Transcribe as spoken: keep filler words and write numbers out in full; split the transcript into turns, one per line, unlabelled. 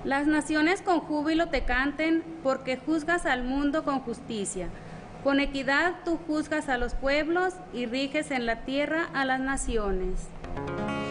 Las naciones con júbilo te canten, porque juzgas al mundo con justicia. Con equidad tú juzgas a los pueblos y riges en la tierra a las naciones.